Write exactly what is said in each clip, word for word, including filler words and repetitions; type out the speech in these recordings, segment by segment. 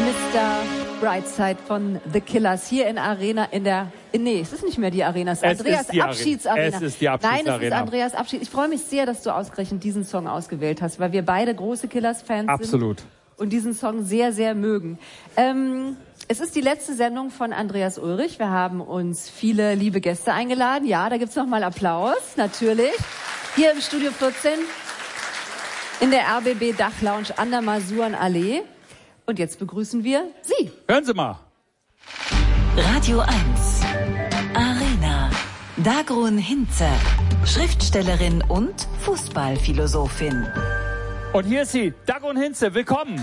Mister Brightside von The Killers hier in Arena, in der, in, nee, es ist nicht mehr die Arena, es ist es Andreas ist die Abschiedsarena. Es ist die Abschiedsarena. Nein, es ist Andreas Abschied. Ich freue mich sehr, dass du ausgerechnet diesen Song ausgewählt hast, weil wir beide große Killers-Fans sind. Absolut. Und diesen Song sehr, sehr mögen. Ähm, es ist die letzte Sendung von Andreas Ulrich. Wir haben uns viele liebe Gäste eingeladen. Ja, da gibt's noch mal Applaus, natürlich. Hier im Studio vierzehn in der R B B Dachlounge an der Masurenallee. Und jetzt begrüßen wir Sie. Hören Sie mal. Radio eins. Arena. Dagrun Hinze. Schriftstellerin und Fußballphilosophin. Und hier ist sie, Dagrun Hinze. Willkommen.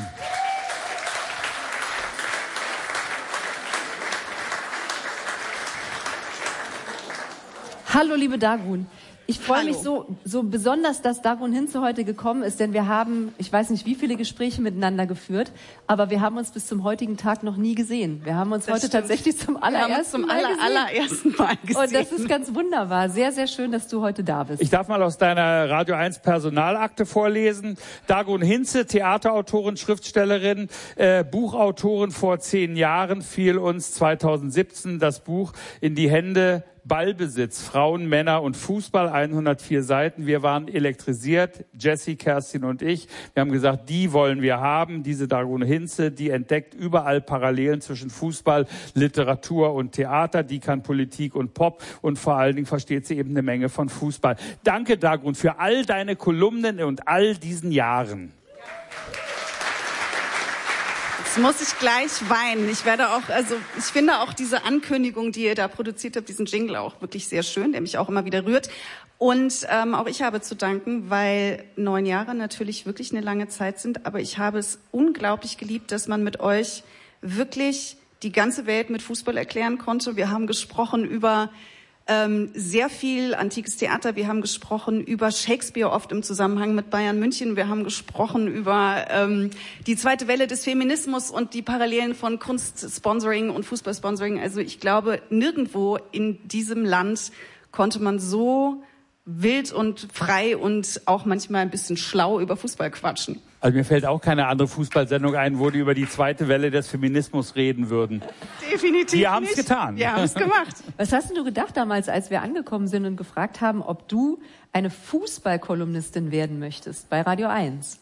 Hallo, liebe Dagrun. Ich freue mich so, so besonders, dass Dagrun Hinze heute gekommen ist, denn wir haben, ich weiß nicht, wie viele Gespräche miteinander geführt, aber wir haben uns bis zum heutigen Tag noch nie gesehen. Wir haben uns das heute stimmt. tatsächlich zum allerersten zum Mal aller, gesehen. allerersten Mal gesehen. Und das ist ganz wunderbar. Sehr, sehr schön, dass du heute da bist. Ich darf mal aus deiner Radio eins Personalakte vorlesen. Dagrun Hinze, Theaterautorin, Schriftstellerin, äh, Buchautorin. Vor zehn Jahren fiel uns zweitausendsiebzehn das Buch in die Hände. Ballbesitz, Frauen, Männer und Fußball, hundertvier Seiten. Wir waren elektrisiert, Jessie, Kerstin und ich. Wir haben gesagt, die wollen wir haben, diese Dagrun Hinze, die entdeckt überall Parallelen zwischen Fußball, Literatur und Theater. Die kann Politik und Pop und vor allen Dingen versteht sie eben eine Menge von Fußball. Danke, Dagrun, für all deine Kolumnen und all diesen Jahren. Jetzt muss ich gleich weinen. Ich werde auch, also ich finde auch diese Ankündigung, die ihr da produziert habt, diesen Jingle auch wirklich sehr schön, der mich auch immer wieder rührt. Und ähm, auch ich habe zu danken, weil neun Jahre natürlich wirklich eine lange Zeit sind, aber ich habe es unglaublich geliebt, dass man mit euch wirklich die ganze Welt mit Fußball erklären konnte. Wir haben gesprochen über Ähm, sehr viel antikes Theater. Wir haben gesprochen über Shakespeare, oft im Zusammenhang mit Bayern München. Wir haben gesprochen über ähm, die zweite Welle des Feminismus und die Parallelen von Kunstsponsoring und Fußballsponsoring. Also ich glaube, nirgendwo in diesem Land konnte man so wild und frei und auch manchmal ein bisschen schlau über Fußball quatschen. Also mir fällt auch keine andere Fußballsendung ein, wo die über die zweite Welle des Feminismus reden würden. Definitiv Wir haben es getan. Wir haben es gemacht. Was hast denn du gedacht damals, als wir angekommen sind und gefragt haben, ob du eine Fußballkolumnistin werden möchtest bei Radio eins?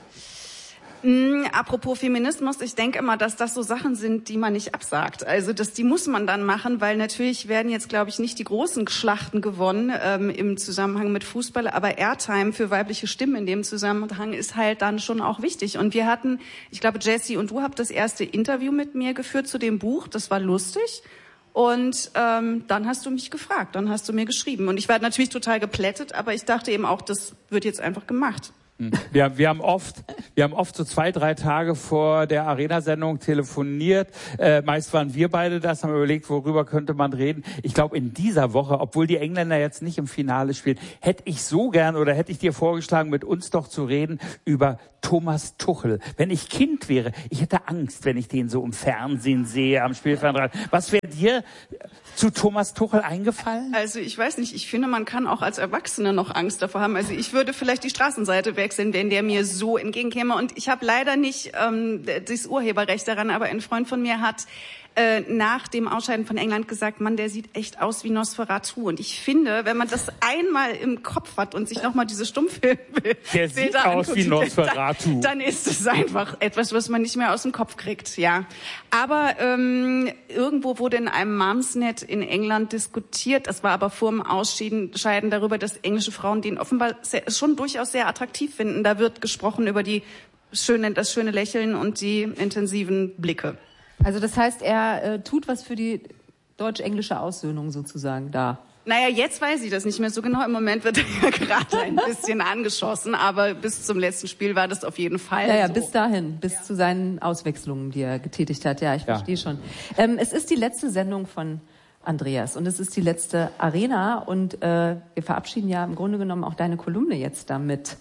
Mm, apropos Feminismus, ich denke immer, dass das so Sachen sind, die man nicht absagt. Also das, die muss man dann machen, weil natürlich werden jetzt, glaube ich, nicht die großen Schlachten gewonnen ähm, im Zusammenhang mit Fußball, aber Airtime für weibliche Stimmen in dem Zusammenhang ist halt dann schon auch wichtig. Und wir hatten, ich glaube, Jessie und du habt das erste Interview mit mir geführt zu dem Buch, das war lustig. Und ähm, dann hast du mich gefragt, dann hast du mir geschrieben. Und ich war natürlich total geplättet, aber ich dachte eben auch, das wird jetzt einfach gemacht. Wir, wir haben oft, wir haben oft so zwei, drei Tage vor der Arena-Sendung telefoniert. Äh, meist waren wir beide das, haben überlegt, worüber könnte man reden. Ich glaube, in dieser Woche, obwohl die Engländer jetzt nicht im Finale spielen, hätte ich so gern oder hätte ich dir vorgeschlagen, mit uns doch zu reden über Thomas Tuchel. Wenn ich Kind wäre, ich hätte Angst, wenn ich den so im Fernsehen sehe, am Spielfernseher. Was wäre dir zu Thomas Tuchel eingefallen? Also ich weiß nicht, ich finde, man kann auch als Erwachsener noch Angst davor haben. Also ich würde vielleicht die Straßenseite wechseln, wenn der mir so entgegenkäme. Und ich habe leider nicht ähm, das Urheberrecht daran, aber ein Freund von mir hat äh, nach dem Ausscheiden von England gesagt, Mann, der sieht echt aus wie Nosferatu. Und ich finde, wenn man das einmal im Kopf hat und sich nochmal diese Stummfilme Der sieht aus wie Nosferatu. Dann, dann ist es einfach etwas, was man nicht mehr aus dem Kopf kriegt, ja. Aber ähm, irgendwo wurde in einem Mumsnet in England diskutiert, das war aber vor dem Ausscheiden darüber, dass englische Frauen den offenbar sehr, schon durchaus sehr attraktiv finden. Da wird gesprochen über die schöne, das schöne Lächeln und die intensiven Blicke. Also das heißt, er äh, tut was für die deutsch-englische Aussöhnung sozusagen da. Naja, jetzt weiß ich das nicht mehr so genau. Im Moment wird er ja gerade ein bisschen angeschossen, aber bis zum letzten Spiel war das auf jeden Fall Ja, ja, so. bis dahin, bis ja. zu seinen Auswechslungen, die er getätigt hat. Ja, ich ja. verstehe schon. Ähm, es ist die letzte Sendung von Andreas und es ist die letzte Arena und äh, wir verabschieden ja im Grunde genommen auch deine Kolumne jetzt damit.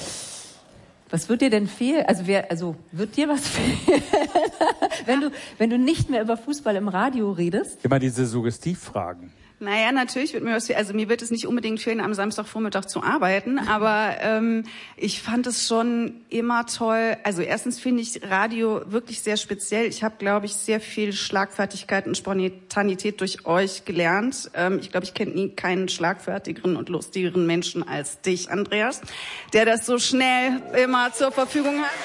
Was wird dir denn fehlen? Also, wer, also wird dir was fehlen, wenn du, wenn du nicht mehr über Fußball im Radio redest? Immer diese Suggestivfragen. Naja, natürlich wird mir was fehlen. Also mir wird es nicht unbedingt fehlen, am Samstagvormittag zu arbeiten, aber ähm, ich fand es schon immer toll. Also erstens finde ich Radio wirklich sehr speziell. Ich habe, glaube ich, sehr viel Schlagfertigkeit und Spontanität durch euch gelernt. Ähm, ich glaube, ich kenne nie keinen schlagfertigeren und lustigeren Menschen als dich, Andreas, der das so schnell immer zur Verfügung hat.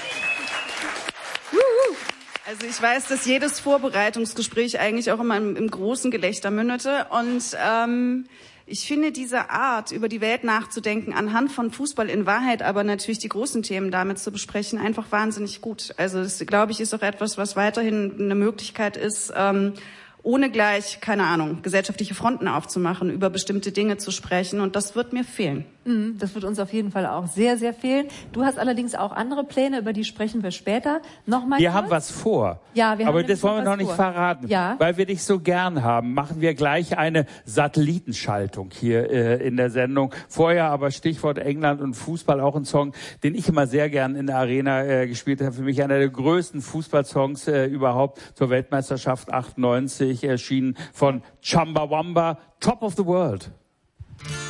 Also ich weiß, dass jedes Vorbereitungsgespräch eigentlich auch immer im, im großen Gelächter mündete. Und ähm, ich finde diese Art, über die Welt nachzudenken, anhand von Fußball in Wahrheit, aber natürlich die großen Themen damit zu besprechen, einfach wahnsinnig gut. Also das, glaube ich, ist auch etwas, was weiterhin eine Möglichkeit ist, ähm, ohne gleich, keine Ahnung, gesellschaftliche Fronten aufzumachen, über bestimmte Dinge zu sprechen. Und das wird mir fehlen. Das wird uns auf jeden Fall auch sehr, sehr fehlen. Du hast allerdings auch andere Pläne, über die sprechen wir später. Nochmal Wir kurz. haben was vor. Ja, wir haben Aber das wollen wir noch noch nicht vor. verraten. Ja. Weil wir dich so gern haben, machen wir gleich eine Satellitenschaltung hier äh, in der Sendung. Vorher aber Stichwort England und Fußball, auch ein Song, den ich immer sehr gern in der Arena äh, gespielt habe. Für mich einer der größten Fußballsongs äh, überhaupt zur Weltmeisterschaft achtundneunzig erschienen von Chumbawamba, Top of the World.